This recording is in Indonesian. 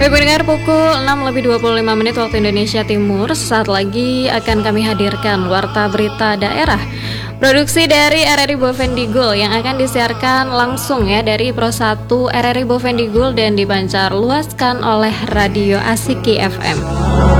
Baik pendengar, pukul 6:25 waktu Indonesia Timur. Sesaat lagi akan kami hadirkan Warta Berita Daerah, produksi dari RRI Bovendigul yang akan disiarkan langsung ya dari Pro 1 RRI Bovendigul dan dipancar luaskan oleh Radio Asiki FM.